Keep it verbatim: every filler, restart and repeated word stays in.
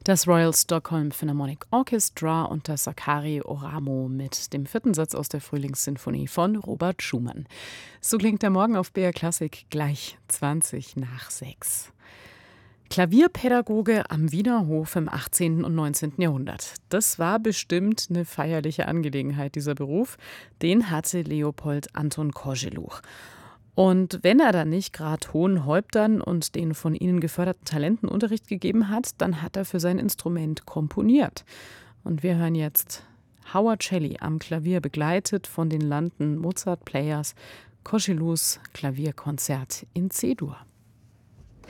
Das Royal Stockholm Philharmonic Orchestra unter Sakari Oramo mit dem vierten Satz aus der Frühlingssinfonie von Robert Schumann. So klingt der Morgen auf B R Klassik gleich zwanzig nach sechs. Klavierpädagoge am Wiener Hof im achtzehnten und neunzehnten Jahrhundert. Das war bestimmt eine feierliche Angelegenheit, dieser Beruf. Den hatte Leopold Anton Korzeluch. Und wenn er dann nicht gerade hohen Häuptern und den von ihnen geförderten Talenten Unterricht gegeben hat, dann hat er für sein Instrument komponiert. Und wir hören jetzt Howard Shelley am Klavier, begleitet von den London Mozart Players, Korzeluchs Klavierkonzert in C-Dur.